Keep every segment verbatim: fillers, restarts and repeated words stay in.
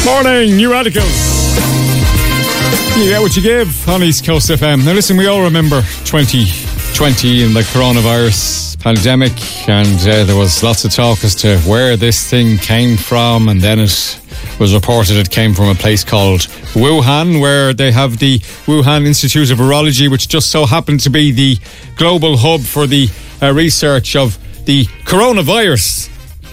Morning, New Radicals. You get what you give on East Coast F M. Now listen, we all remember twenty twenty and the coronavirus pandemic, and uh, there was lots of talk as to where this thing came from, and then it was reported it came from a place called Wuhan, where they have the Wuhan Institute of Virology, which just so happened to be the global hub for the uh, research of the coronavirus.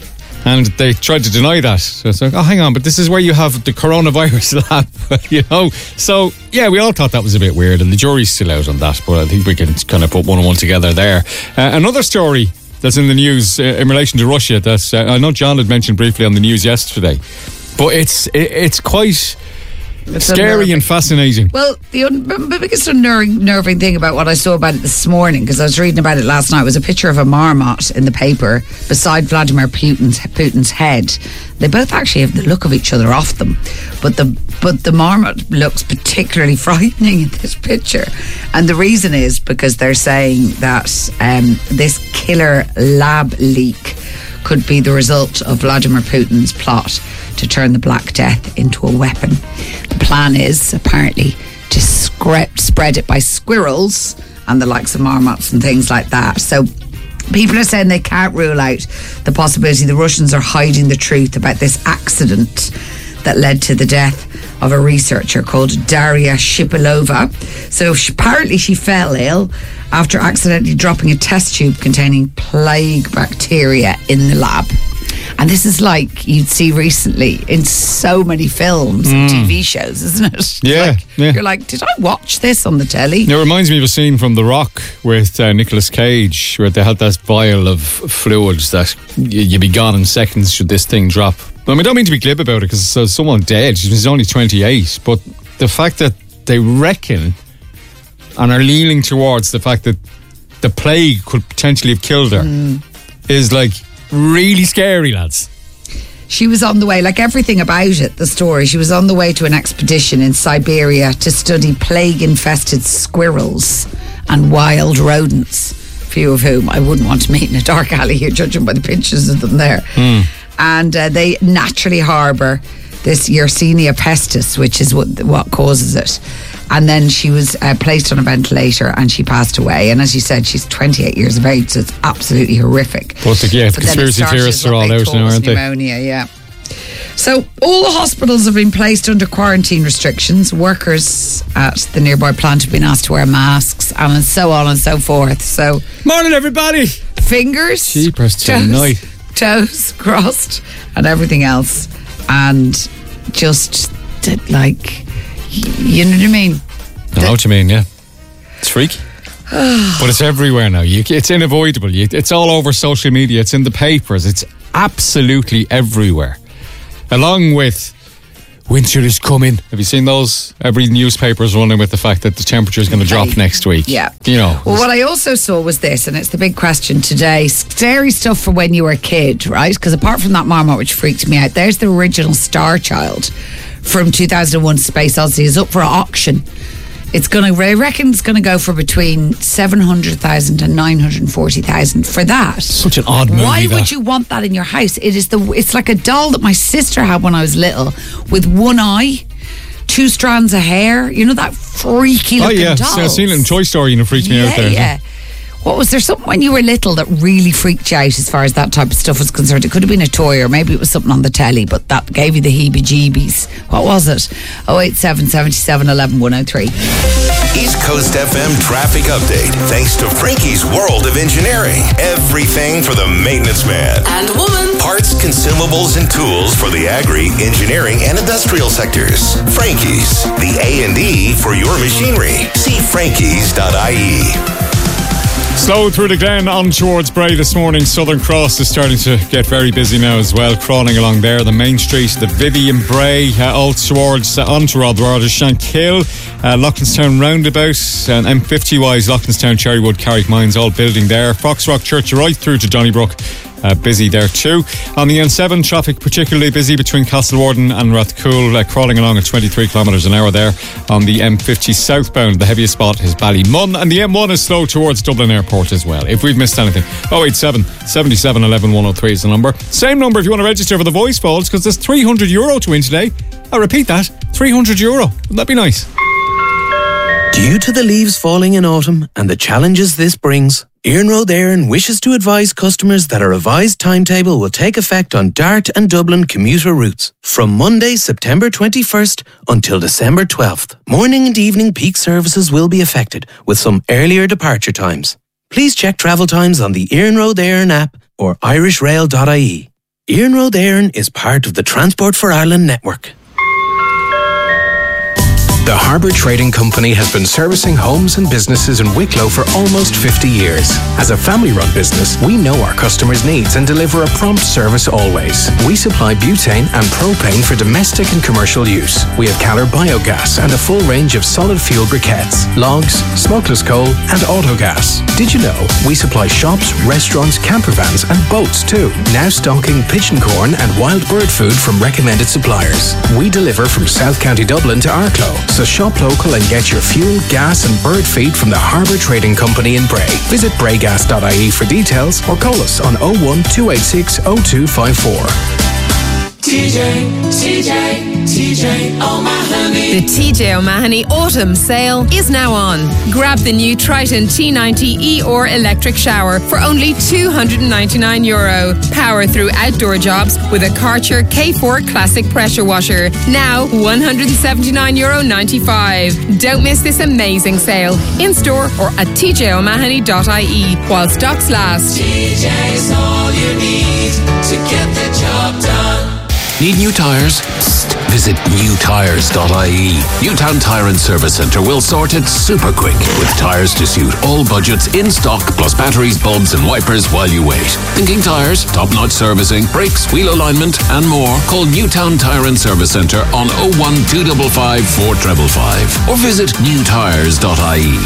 And they tried to deny that. So it's like, oh, hang on, but this is where you have the coronavirus lab, you know? So, yeah, we all thought that was a bit weird, and the jury's still out on that, but I think we can kind of put one and one together there. Uh, another story that's in the news uh, in relation to Russia that uh, I know John had mentioned briefly on the news yesterday, but it's it, it's quite... It's scary unnerving and fascinating. Well, the, un- the biggest unnerving thing about what I saw about it this morning, because I was reading about it last night, was a picture of a marmot in the paper beside Vladimir Putin's Putin's head. They both actually have the look of each other off them, but the but the marmot looks particularly frightening in this picture, and the reason is because they're saying that um, this killer lab leak could be the result of Vladimir Putin's plot to turn the Black Death into a weapon. The plan is apparently to scre- spread it by squirrels and the likes of marmots and things like that. So people are saying they can't rule out the possibility the Russians are hiding the truth about this accident that led to the death of a researcher called Daria Shipilova. So she, apparently she fell ill after accidentally dropping a test tube containing plague bacteria in the lab. And this is like you'd see recently in so many films and Mm. T V shows, isn't it? Yeah, like, yeah. You're like, did I watch this on the telly? It reminds me of a scene from The Rock with uh, Nicolas Cage, where they had that vial of fluids that y- you'd be gone in seconds should this thing drop. I mean, I don't mean to be glib about it, because there's someone dead. He's only twenty-eight. But the fact that they reckon and are leaning towards the fact that the plague could potentially have killed her mm. is like really scary, lads. She was on the way, like everything about it, the story, she was on the way to an expedition in Siberia to study plague-infested squirrels and wild rodents, few of whom I wouldn't want to meet in a dark alley here, judging by the pictures of them there. Mm. And uh, they naturally harbour this Yersinia pestis, which is what what causes it. And then she was uh, placed on a ventilator and she passed away. And as you said, she's twenty-eight years of age, so it's absolutely horrific. But the, yeah, the conspiracy theorists are all out now, aren't they? Pneumonia, yeah. So all the hospitals have been placed under quarantine restrictions. Workers at the nearby plant have been asked to wear masks and so on and so forth. So morning, everybody. Fingers, Jeepers tonight. Toes crossed and everything else. And just like, you know what I mean? I know what you mean, yeah. It's freaky. But it's everywhere now. You, it's unavoidable. You, it's all over social media. It's in the papers. It's absolutely everywhere. Along with winter is coming. Have you seen those? Every newspaper's running with the fact that the temperature is going to drop next week. Yeah. You know. Well, what I also saw was this, and it's the big question today. Scary stuff for when you were a kid, right? Because apart from that marmot, which freaked me out, there's the original Star Child from two thousand one Space Odyssey is up for auction. It's going to, I reckon it's going to go for between seven hundred thousand and nine hundred forty thousand for that. Such an odd movie. Why that. would you want that in your house? It is the, it's like a doll that my sister had when I was little with one eye, two strands of hair. You know, that freaky looking doll. Oh, yeah. dolls. I've seen it in Toy Story and it freaked me yeah, out there. Yeah. What was there something when you were little that really freaked you out as far as that type of stuff was concerned? It could have been a toy or maybe it was something on the telly, but that gave you the heebie-jeebies. What was it? oh eight seven, seven seven, one one, one oh three. East Coast F M traffic update thanks to Frankie's World of Engineering. Everything for the maintenance man and woman. Parts, consumables, and tools for the agri, engineering, and industrial sectors. Frankie's, the A and E for your machinery. See frankies dot I E. Slow through the Glen on towards Bray this morning. Southern Cross is starting to get very busy now as well, crawling along there. The main street, the Vivian Bray, uh, all towards uh, onto Rodward, Shankill, uh, Loughlinstown Roundabout, and M fifty wise, Loughlinstown, Cherrywood, Carrick Mines, all building there. Foxrock Church right through to Donnybrook. uh, busy there too. On the N seven, traffic particularly busy between Castlewarden and Rathcoole, uh, crawling along at twenty-three kilometres an hour there. On the M fifty southbound, the heaviest spot is Ballymun, and the M one is slow towards Dublin Airport as well. If we've missed anything, oh eight seven, seventy-seven, eleven, one oh three is the number. Same number if you want to register for the voice polls, because there's three hundred euro to win today. I'll repeat that, three hundred euro. Wouldn't that be nice? Due to the leaves falling in autumn and the challenges this brings, Iarnród Éireann wishes to advise customers that a revised timetable will take effect on Dart and Dublin commuter routes from Monday, September twenty-first until December twelfth. Morning and evening peak services will be affected with some earlier departure times. Please check travel times on the Iarnród Éireann app or irish rail dot I E. Iarnród Éireann is part of the Transport for Ireland network. The Harbour Trading Company has been servicing homes and businesses in Wicklow for almost fifty years. As a family-run business, we know our customers' needs and deliver a prompt service always. We supply butane and propane for domestic and commercial use. We have Caller Biogas and a full range of solid fuel briquettes, logs, smokeless coal and autogas. Did you know we supply shops, restaurants, camper vans and boats too? Now stocking pigeon corn and wild bird food from recommended suppliers. We deliver from South County Dublin to Arklow. So shop local and get your fuel, gas and bird feed from the Harbour Trading Company in Bray. Visit braygas dot I E for details or call us on oh one, two eight six, oh two five four. T J, T J, T J O'Mahony. The T J O'Mahony Autumn Sale is now on. Grab the new Triton T ninety E or electric shower for only two hundred ninety-nine euro. Power through outdoor jobs with a Karcher K four Classic pressure washer. Now one hundred seventy-nine euro ninety-five. Don't miss this amazing sale in store or at t j o'mahony dot I E while stocks last. T J's all you need to get the job done. Need new tyres? Psst. Visit new tyres dot I E. Newtown Tyre and Service Centre will sort it super quick with tyres to suit all budgets in stock, plus batteries, bulbs and wipers while you wait. Thinking tyres, top-notch servicing, brakes, wheel alignment and more? Call Newtown Tyre and Service Centre on oh one, two five five, four five five or visit new tyres dot I E.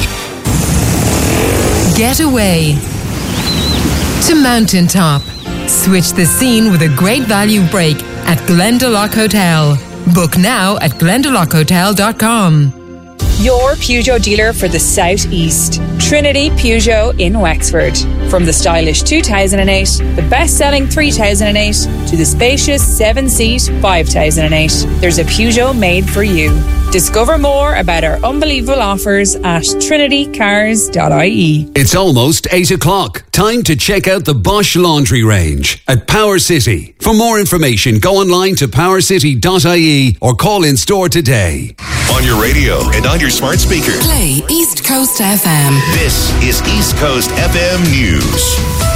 Get away to Mountaintop. Switch the scene with a great value break at Glendalough Hotel. Book now at glendalough hotel dot com. Your Peugeot dealer for the South East. Trinity Peugeot in Wexford. From the stylish two thousand eight, the best-selling three thousand eight, to the spacious seven-seat five thousand eight, there's a Peugeot made for you. Discover more about our unbelievable offers at trinity cars dot I E. It's almost eight o'clock. Time to check out the Bosch laundry range at Power City. For more information, go online to power city dot I E or call in store today. On your radio and on your smart speaker. Play East Coast F M. This is East Coast F M News.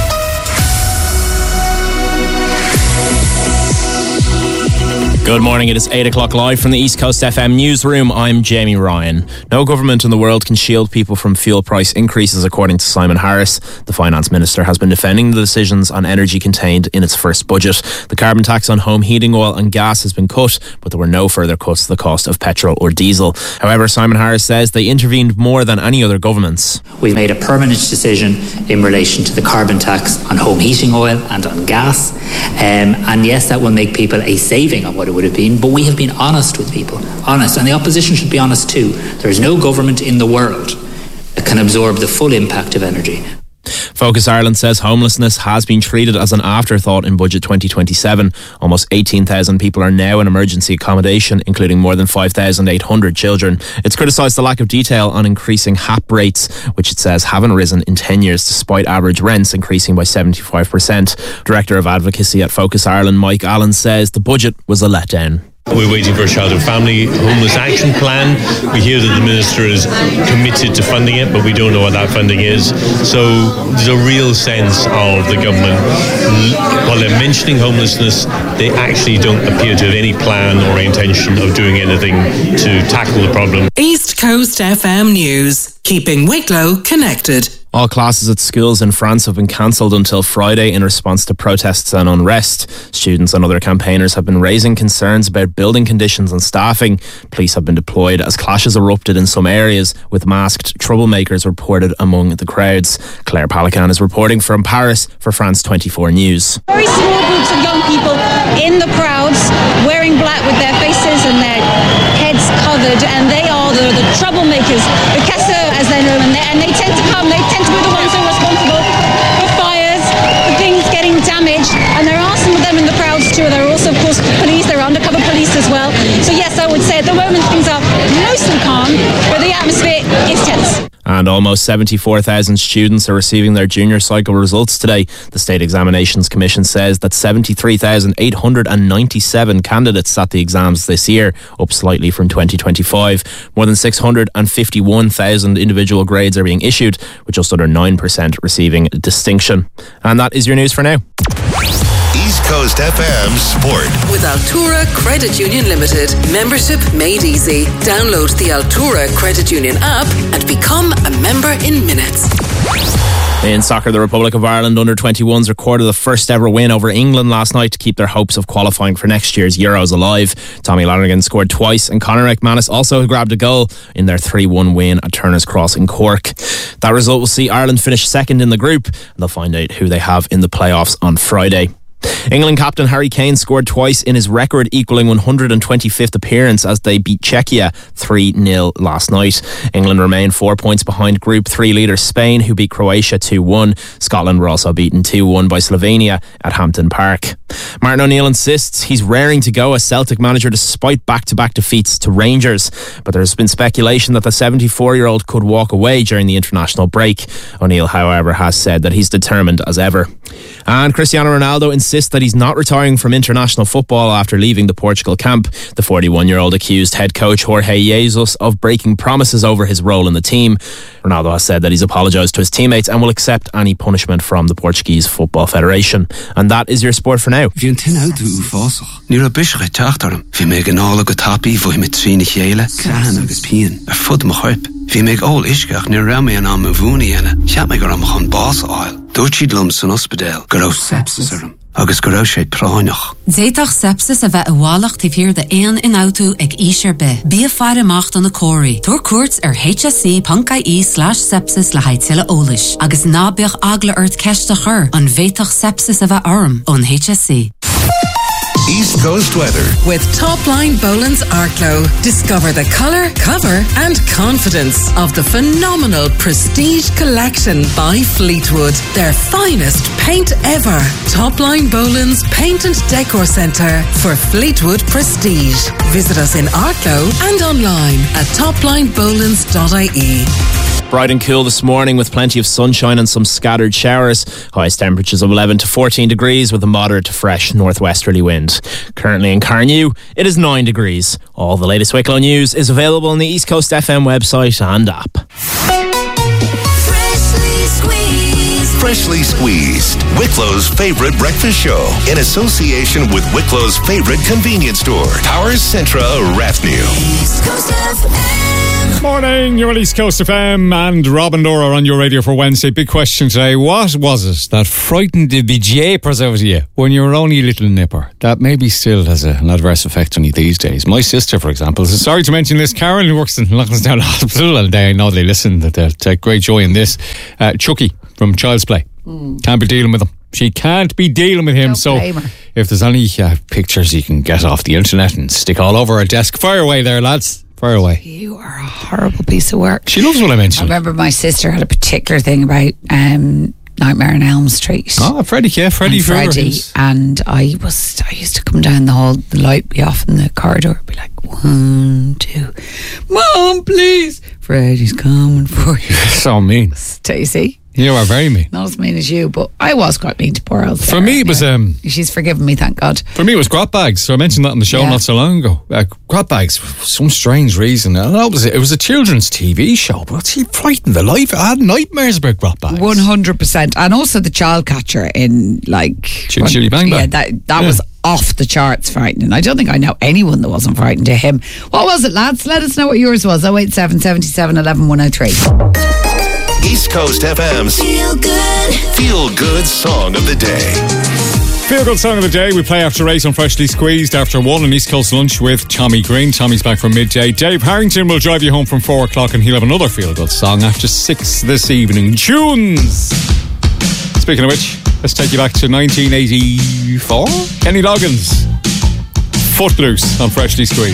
Good morning, it is eight o'clock live from the East Coast F M newsroom. I'm Jamie Ryan. No government in the world can shield people from fuel price increases, according to Simon Harris. The finance minister has been defending the decisions on energy contained in its first budget. The carbon tax on home heating oil and gas has been cut, but there were no further cuts to the cost of petrol or diesel. However, Simon Harris says they intervened more than any other governments. We've made a permanent decision in relation to the carbon tax on home heating oil and on gas. Um, and yes, that will make people a saving on what it would have been, but we have been honest with people, honest, and the opposition should be honest too. There is no government in the world that can absorb the full impact of energy. Focus Ireland says homelessness has been treated as an afterthought in Budget twenty twenty-seven. Almost eighteen thousand people are now in emergency accommodation, including more than five thousand eight hundred children. It's criticised the lack of detail on increasing H A P rates, which it says haven't risen in ten years despite average rents increasing by seventy-five percent. Director of Advocacy at Focus Ireland, Mike Allen, says the budget was a letdown. We're waiting for a Child and Family Homeless Action Plan. We hear that the Minister is committed to funding it, but we don't know what that funding is. So there's a real sense of the government, while they're mentioning homelessness, they actually don't appear to have any plan or intention of doing anything to tackle the problem. East Coast F M News, keeping Wicklow connected. All classes at schools in France have been cancelled until Friday in response to protests and unrest. Students and other campaigners have been raising concerns about building conditions and staffing. Police have been deployed as clashes erupted in some areas, with masked troublemakers reported among the crowds. Claire Palican is reporting from Paris for France twenty-four News. Very small groups of young people in the crowds, wearing black with their faces and their heads covered, and they are the, the troublemakers, the casseurs as they're known, and they, and they tend to come, they tend to be the ones who are responsible for fires, for things getting damaged, and there are some of them in the crowds too. There are also, of course, police, there are undercover police as well. So yes, I would say at the moment things are mostly calm, but the atmosphere is tense. And almost seventy-four thousand students are receiving their junior cycle results today. The State Examinations Commission says that seventy-three thousand eight hundred ninety-seven candidates sat the exams this year, up slightly from twenty twenty-five. More than six hundred fifty-one thousand individual grades are being issued, with just under nine percent receiving distinction. And that is your news for now. East Coast F M Sport. With Altura Credit Union Limited. Membership made easy. Download the Altura Credit Union app and become a member in minutes. In soccer, the Republic of Ireland under twenty-ones recorded the first ever win over England last night to keep their hopes of qualifying for next year's Euros alive. Tommy Lanigan scored twice and Conor McManus also grabbed a goal in their three one win at Turner's Cross in Cork. That result will see Ireland finish second in the group, and they'll find out who they have in the playoffs on Friday. England captain Harry Kane scored twice in his record equalling one hundred twenty-fifth appearance as they beat Czechia three nil last night. England remain four points behind Group three leader Spain, who beat Croatia two one. Scotland were also beaten two one by Slovenia at Hampden Park. Martin O'Neill insists he's raring to go as Celtic manager despite back-to-back defeats to Rangers, but there's been speculation that the seventy-four-year-old could walk away during the international break. O'Neill, however, has said that he's determined as ever. And Cristiano Ronaldo insists that he's not retiring from international football after leaving the Portugal camp. The forty-one-year-old accused head coach Jorge Jesus of breaking promises over his role in the team. Ronaldo has said that he's apologised to his teammates and will accept any punishment from the Portuguese Football Federation. And that is your sport for now. Bhí an tin out ú fásach. Ní ra bische teachtarm. Bhí me gnála go tapi bhí me trína chéile, crahan agus pian. Ar fud mo chuip. Bhí me ól isceach ní ra me an am bhúni ena. Cheap me go am chun bás áil. Dúirtí lum san ospedéil. Go raibh sepsis arm. Agus go raibh sé práineach. Zéitach sepsis a bheith a bhálacht i bhír de éan in auto ag ísir be. Bí a fear amacht an na cóirí. Dúir cuairt ar hsc.ie slash sepsis le haidtile ólis. Agus nábeoch agla ort ceiste chur an bhéitach sepsis a bheith orm on H S C. East Coast weather. With Topline Boland's Arklow. Discover the colour, cover and confidence of the phenomenal Prestige Collection by Fleetwood. Their finest paint ever. Topline Boland's Paint and Decor Centre for Fleetwood Prestige. Visit us in Arklow and online at topline bolands dot I E. Bright and cool this morning with plenty of sunshine and some scattered showers. Highest temperatures of eleven to fourteen degrees with a moderate to fresh northwesterly wind. Currently in Carnew, it is nine degrees. All the latest Wicklow news is available on the East Coast F M website and app. Freshly squeezed. Freshly Squeezed. Wicklow's favorite breakfast show in association with Wicklow's favorite convenience store, Towers Centra Rathnew. East Coast F M. Morning, you're on East Coast F M and Rob and Dora on your radio for Wednesday. Big question today. What was it that frightened the bejeepers out of you when you were only a little nipper that maybe still has a, an adverse effect on you these days? My sister, for example, is sorry to mention this. Karen, who works in Loughnasdown Hospital, and I know they listen, that they'll take great joy in this. Uh, Chucky from Child's Play. Mm. Can't be dealing with him. She can't be dealing with him. Don't so if there's any uh, pictures you can get off the internet and stick all over her desk, fire away there, lads. Fire away. You are a horrible piece of work. She loves what I mentioned. I remember my sister had a particular thing about um, Nightmare on Elm Street. Oh, Freddie, yeah, Freddie. And Freddie, and I was, I used to come down the hall, the light would be off in the corridor, be like, one, two, Mom, please, Freddie's coming for you. So mean. Stacey. You are very mean. Not as mean as you, but I was quite mean to poor old Sarah. For me, it was... um. She's forgiven me, thank God. For me, it was grot bags. So I mentioned that on the show yeah. not so long ago. Uh, grot bags, for some strange reason. And that was it. It was a children's T V show, but she frightened the life. I had nightmares about grot bags. one hundred percent. And also the child catcher in, like... Chili Chili Bang Bang. Yeah, that, that yeah. was off the charts frightening. I don't think I know anyone that wasn't frightened to him. What was it, lads? Let us know what yours was. oh eight seven, seven seven, one one, one oh three. East Coast F M's Feel Good Feel Good Song of the Day. Feel Good Song of the Day we play after eight on Freshly Squeezed, after one on East Coast Lunch with Tommy Green. Tommy's back from midday. Dave Harrington will drive you home from four o'clock, and he'll have another Feel Good song after six this evening. Tunes! Speaking of which, let's take you back to nineteen eighty-four. Kenny Loggins, Footloose on Freshly Squeezed.